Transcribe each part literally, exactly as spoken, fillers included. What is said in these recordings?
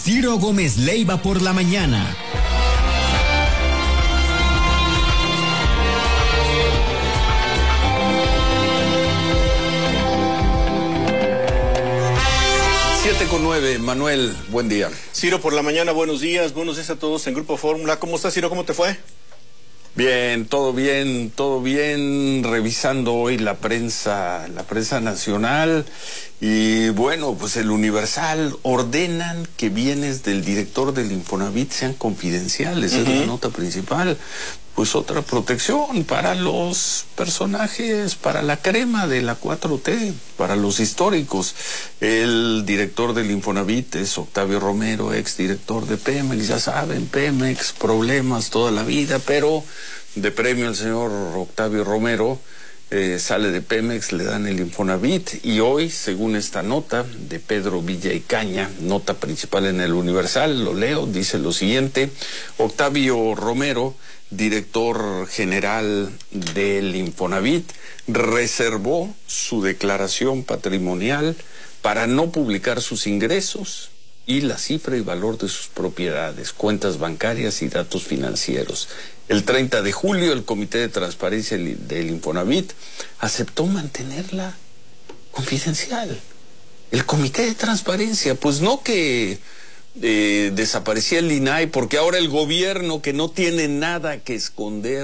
Ciro Gómez Leiva por la mañana. siete con nueve, Manuel, buen día. Ciro, por la mañana, buenos días, buenos días a todos en Grupo Fórmula. ¿Cómo estás, Ciro? ¿Cómo te fue? Bien, todo bien, todo bien, revisando hoy la prensa, la prensa nacional, y bueno, pues el Universal ordenan que bienes del director del Infonavit sean confidenciales, uh-huh. Es la nota principal. Pues otra protección para los personajes, para la crema de la cuatro T, para los históricos. El director del Infonavit es Octavio Romero, exdirector de Pemex, ya saben, Pemex, problemas toda la vida, pero de premio al señor Octavio Romero, eh, sale de Pemex, le dan el Infonavit, y hoy, según esta nota de Pedro Villaicaña, nota principal en el Universal, lo leo, dice lo siguiente: Octavio Romero, director general del Infonavit, reservó su declaración patrimonial para no publicar sus ingresos y la cifra y valor de sus propiedades, cuentas bancarias y datos financieros. El treinta de julio, el Comité de Transparencia del Infonavit aceptó mantenerla confidencial. El Comité de Transparencia, pues no que Eh, desaparecía el I N A I, porque ahora el gobierno, que no tiene nada que esconder,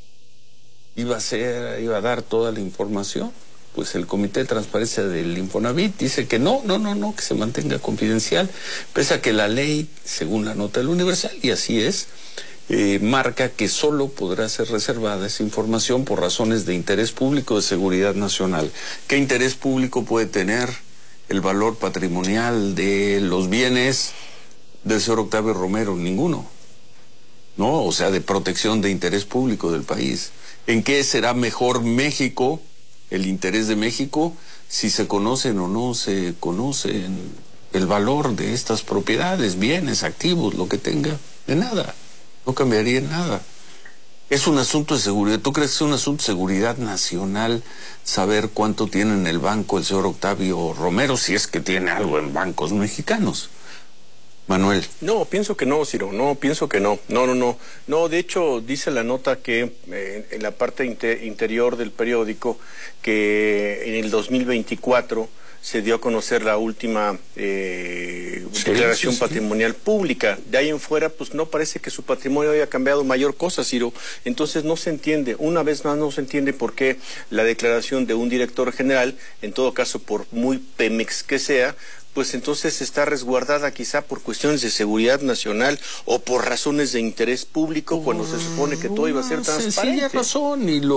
iba a ser, iba a dar toda la información. Pues el Comité de Transparencia del Infonavit dice que no, no, no, no, que se mantenga confidencial, pese a que la ley, según la nota del Universal, y así es, eh, marca que solo podrá ser reservada esa información por razones de interés público, de seguridad nacional. ¿Qué interés público puede tener el valor patrimonial de los bienes del señor Octavio Romero? Ninguno, ¿no? O sea, de protección de interés público del país. ¿En qué será mejor México, el interés de México, si se conocen o no se conocen el valor de estas propiedades, bienes, activos, lo que tenga? De nada, no cambiaría en nada. Es un asunto de seguridad. ¿Tú crees que es un asunto de seguridad nacional saber cuánto tiene en el banco el señor Octavio Romero, si es que tiene algo en bancos mexicanos? Manuel. No, pienso que no, Ciro, no, pienso que no, no, no, no. No, de hecho, dice la nota que eh, en la parte inter interior del periódico, que en el dos mil veinticuatro se dio a conocer la última eh, sí, declaración sí, sí. patrimonial pública. De ahí en fuera, pues no parece que su patrimonio haya cambiado mayor cosa, Ciro. Entonces no se entiende, una vez más no se entiende por qué la declaración de un director general, en todo caso por muy Pemex que sea, pues entonces está resguardada quizá por cuestiones de seguridad nacional o por razones de interés público, cuando se supone que todo iba a ser transparente. Sencilla razón, y lo